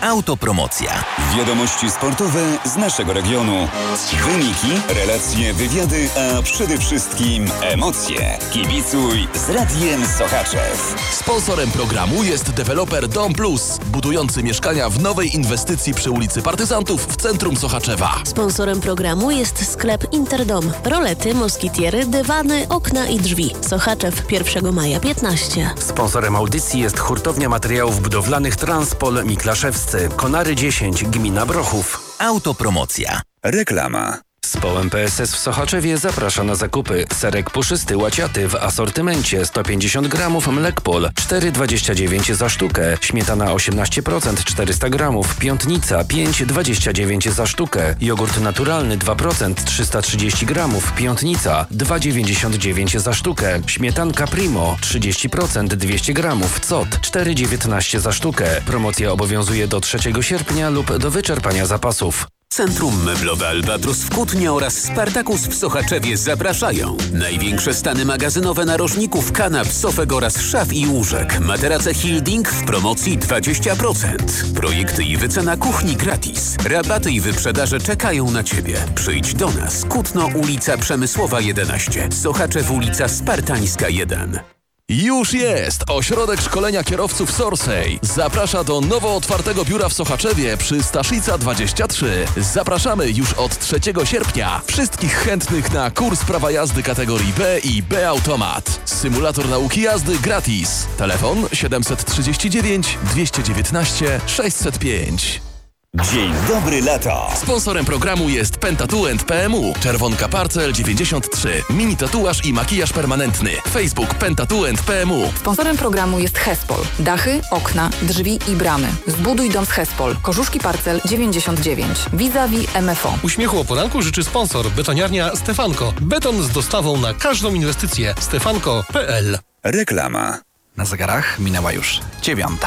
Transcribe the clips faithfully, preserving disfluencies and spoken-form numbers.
Autopromocja. Wiadomości sportowe z naszego regionu. Wyniki, relacje, wywiady, a przede wszystkim emocje. Kibicuj z Radiem Sochaczew. Sponsorem programu jest deweloper Dom Plus, budujący mieszkania w nowej inwestycji przy ulicy Partyzantów w centrum Sochaczewa. Sponsorem programu jest sklep Interdom. Rolety, moskitiery, dywany, okna i drzwi. Sochaczew, pierwszego maja piętnaście. Sponsorem audycji jest hurtownia materiałów budowlanych Transpol Miklaszewscy. Konary dziesięć, gmina Brochów. Autopromocja. Reklama. Społem P S S w Sochaczewie zaprasza na zakupy. Serek puszysty łaciaty w asortymencie sto pięćdziesiąt gramów, Mlekpol cztery dwadzieścia dziewięć za sztukę, śmietana osiemnaście procent czterysta gramów, Piątnica pięć dwadzieścia dziewięć za sztukę, jogurt naturalny dwa procent trzysta trzydzieści gramów, Piątnica dwa dziewięćdziesiąt dziewięć za sztukę, śmietanka Primo trzydzieści procent dwieście gramów, Cot cztery dziewiętnaście za sztukę. Promocja obowiązuje do trzeciego sierpnia lub do wyczerpania zapasów. Centrum Meblowe Albatros w Kutnie oraz Spartakus w Sochaczewie zapraszają. Największe stany magazynowe narożników, kanap, sofek oraz szaf i łóżek. Materace Hilding w promocji dwadzieścia procent. Projekty i wycena kuchni gratis. Rabaty i wyprzedaże czekają na Ciebie. Przyjdź do nas. Kutno, ulica Przemysłowa jedenaście. Sochaczew, ulica Spartańska jeden. Już jest! Ośrodek Szkolenia Kierowców Sorsej zaprasza do nowo otwartego biura w Sochaczewie przy Staszica dwadzieścia trzy. Zapraszamy już od trzeciego sierpnia. Wszystkich chętnych na kurs prawa jazdy kategorii B i B Automat. Symulator nauki jazdy gratis. Telefon siedem trzy dziewięć dwieście dziewiętnaście sześćset pięć. Dzień dobry lato. Sponsorem programu jest Pentatuent P M U. Czerwonka Parcel dziewięćdziesiąt trzy. Mini tatuaż i makijaż permanentny. Facebook Pentatuent P M U. Sponsorem programu jest Hespol. Dachy, okna, drzwi i bramy. Zbuduj dom z Hespol. Korzuszki Parcel dziewięćdziesiąt dziewięć. Vis-a-vis M F O. Uśmiechu o poranku życzy sponsor. Betoniarnia Stefanko. Beton z dostawą na każdą inwestycję. stefanko kropka p l. Reklama. Na zegarach minęła już dziewiąta.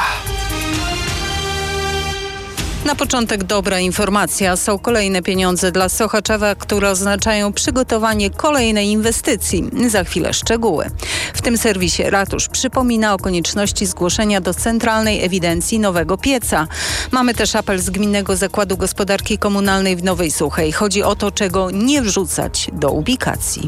Na początek dobra informacja. Są kolejne pieniądze dla Sochaczewa, które oznaczają przygotowanie kolejnej inwestycji. Za chwilę szczegóły. W tym serwisie ratusz przypomina o konieczności zgłoszenia do Centralnej Ewidencji nowego pieca. Mamy też apel z Gminnego Zakładu Gospodarki Komunalnej w Nowej Suchej. Chodzi o to, czego nie wrzucać do ubikacji.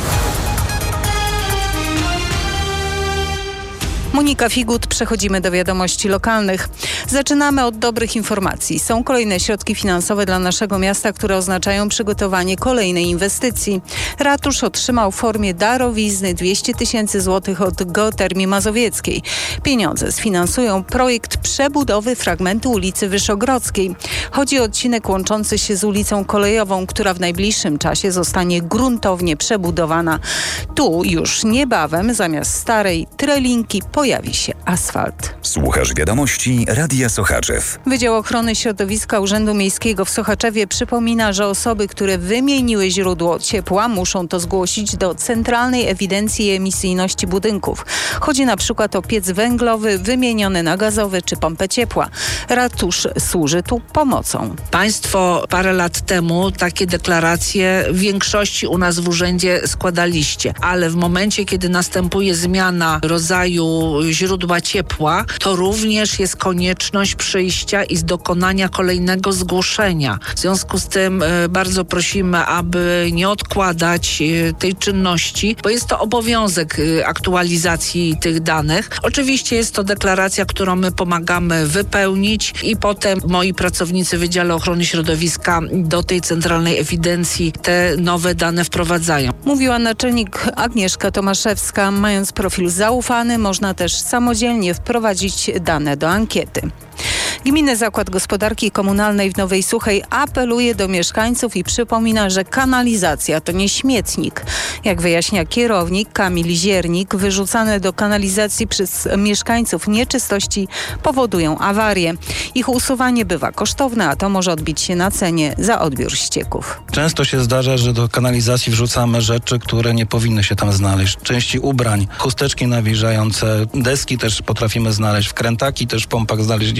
Monika Figut, przechodzimy do wiadomości lokalnych. Zaczynamy od dobrych informacji. Są kolejne środki finansowe dla naszego miasta, które oznaczają przygotowanie kolejnej inwestycji. Ratusz otrzymał w formie darowizny dwieście tysięcy złotych od Geotermii Mazowieckiej. Pieniądze sfinansują projekt przebudowy fragmentu ulicy Wyszogrodzkiej. Chodzi o odcinek łączący się z ulicą Kolejową, która w najbliższym czasie zostanie gruntownie przebudowana. Tu już niebawem zamiast starej trelinki pojawi się asfalt. Słuchasz wiadomości Radia Sochaczew. Wydział Ochrony Środowiska Urzędu Miejskiego w Sochaczewie przypomina, że osoby, które wymieniły źródło ciepła, muszą to zgłosić do Centralnej Ewidencji Emisyjności Budynków. Chodzi na przykład o piec węglowy wymieniony na gazowy czy pompę ciepła. Ratusz służy tu pomocą. Państwo parę lat temu takie deklaracje w większości u nas w urzędzie składaliście, ale w momencie, kiedy następuje zmiana rodzaju źródła ciepła, to również jest konieczność przyjścia i dokonania kolejnego zgłoszenia. W związku z tym e, bardzo prosimy, aby nie odkładać e, tej czynności, bo jest to obowiązek e, aktualizacji tych danych. Oczywiście jest to deklaracja, którą my pomagamy wypełnić i potem moi pracownicy w Wydziale Ochrony Środowiska do tej centralnej ewidencji te nowe dane wprowadzają. Mówiła naczelnik Agnieszka Tomaszewska. Mając profil zaufany, można też samodzielnie wprowadzić dane do ankiety. Gminny Zakład Gospodarki Komunalnej w Nowej Suchej apeluje do mieszkańców i przypomina, że kanalizacja to nie śmietnik. Jak wyjaśnia kierownik Kamil Ziernik, wyrzucane do kanalizacji przez mieszkańców nieczystości powodują awarie. Ich usuwanie bywa kosztowne, a to może odbić się na cenie za odbiór ścieków. Często się zdarza, że do kanalizacji wrzucamy rzeczy, które nie powinny się tam znaleźć. Części ubrań, chusteczki nawilżające, deski też potrafimy znaleźć, wkrętaki też w pompach znaleźliśmy. No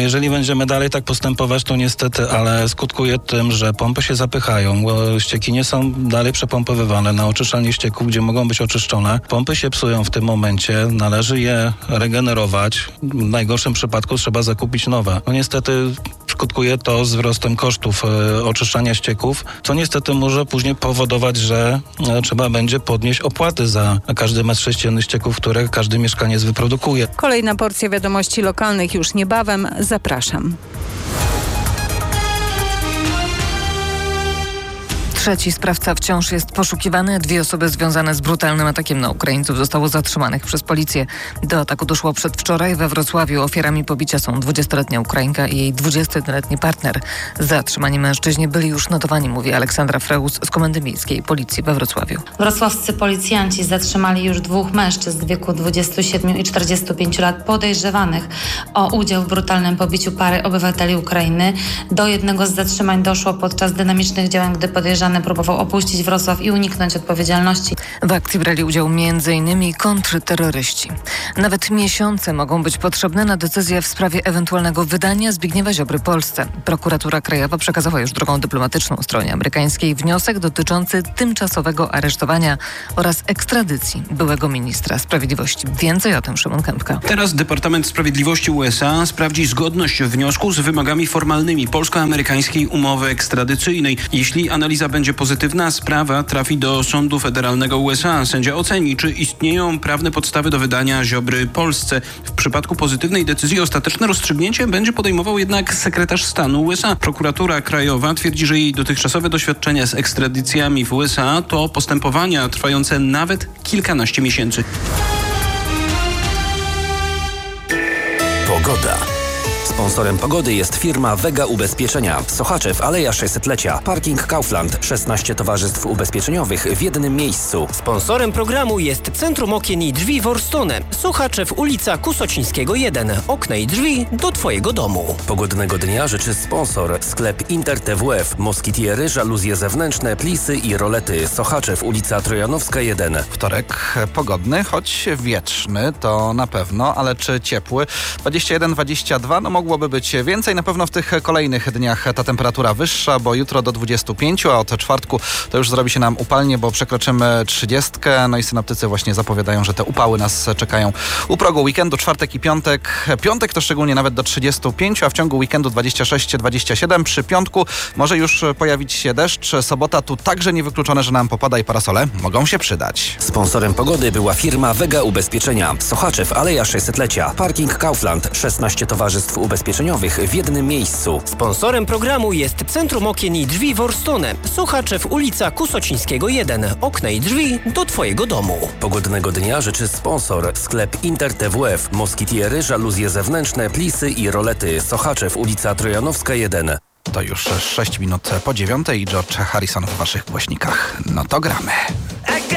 Jeżeli będziemy dalej tak postępować, to niestety, ale skutkuje tym, że pompy się zapychają, ścieki nie są dalej przepompowywane na oczyszczalni ścieków, gdzie mogą być oczyszczone. Pompy się psują w tym momencie, należy je regenerować. W najgorszym przypadku trzeba zakupić nowe. No niestety skutkuje to wzrostem kosztów e, oczyszczania ścieków, co niestety może później powodować, że e, trzeba będzie podnieść opłaty za każdy metr sześcienny ścieków, które każdy mieszkaniec wyprodukuje. Kolejna porcja wiadomości lokalnych już niebawem. Zapraszam. Trzeci sprawca wciąż jest poszukiwany. Dwie osoby związane z brutalnym atakiem na Ukraińców zostało zatrzymanych przez policję. Do ataku doszło przedwczoraj we Wrocławiu. Ofiarami pobicia są dwudziestoletnia Ukrainka i jej dwudziestojednoletni partner. Zatrzymani mężczyźni byli już notowani, mówi Aleksandra Freus z Komendy Miejskiej Policji we Wrocławiu. Wrocławscy policjanci zatrzymali już dwóch mężczyzn w wieku dwudziestu siedmiu i czterdziestu pięciu lat podejrzewanych o udział w brutalnym pobiciu pary obywateli Ukrainy. Do jednego z zatrzymań doszło podczas dynamicznych działań, gdy podejrzany próbował opuścić Wrocław i uniknąć odpowiedzialności. W akcji brali udział m.in. kontrterroryści. Nawet miesiące mogą być potrzebne na decyzję w sprawie ewentualnego wydania Zbigniewa Ziobry Polsce. Prokuratura Krajowa przekazała już drogą dyplomatyczną stronie amerykańskiej wniosek dotyczący tymczasowego aresztowania oraz ekstradycji byłego ministra sprawiedliwości. Więcej o tym Szymon Kępka. Teraz Departament Sprawiedliwości U S A sprawdzi zgodność wniosku z wymogami formalnymi polsko-amerykańskiej umowy ekstradycyjnej. Jeśli analiza będzie pozytywna, sprawa trafi do Sądu Federalnego U S A. Sędzia oceni, czy istnieją prawne podstawy do wydania Ziobry Polsce. W przypadku pozytywnej decyzji ostateczne rozstrzygnięcie będzie podejmował jednak sekretarz stanu U S A. Prokuratura Krajowa twierdzi, że jej dotychczasowe doświadczenia z ekstradycjami w U S A to postępowania trwające nawet kilkanaście miesięcy. Pogoda. Sponsorem pogody jest firma Vega Ubezpieczenia. Sochaczew, Aleja sześćsetlecia. Parking Kaufland. szesnaście towarzystw ubezpieczeniowych w jednym miejscu. Sponsorem programu jest Centrum Okien i Drzwi Worstone. Sochaczew, ulica Kusocińskiego jeden. Okna i drzwi do Twojego domu. Pogodnego dnia życzy sponsor. Sklep Inter T W F. Moskitiery, żaluzje zewnętrzne, plisy i rolety. Sochaczew, ulica Trojanowska jeden. Wtorek pogodny, choć wietrzny, to na pewno, ale czy ciepły? dwadzieścia jeden dwadzieścia dwa, no mogłoby być więcej. Na pewno w tych kolejnych dniach ta temperatura wyższa, bo jutro do dwudziestu pięciu, a od czwartku to już zrobi się nam upalnie, bo przekroczymy trzydziestkę. No i synoptycy właśnie zapowiadają, że te upały nas czekają u progu weekendu, czwartek i piątek. Piątek to szczególnie nawet do trzydziestu pięciu, a w ciągu weekendu dwadzieścia sześć dwadzieścia siedem. Przy piątku może już pojawić się deszcz. Sobota tu także niewykluczone, że nam popada i parasole mogą się przydać. Sponsorem pogody była firma Vega Ubezpieczenia. Sochaczew, Aleja sześćsetlecia. Parking Kaufland. szesnaście towarzystw ubezpieczeniowych w jednym miejscu. Sponsorem programu jest Centrum Okien i Drzwi Worstone. Sochaczew, ulica Kusocińskiego jeden. Okna i drzwi do Twojego domu. Pogodnego dnia życzy sponsor. Sklep Inter T W F. Moskitiery, żaluzje zewnętrzne, plisy i rolety. Sochaczew, ulica Trojanowska jeden. To już sześć minut po dziewiątej i George Harrison w Waszych głośnikach. No to gramy.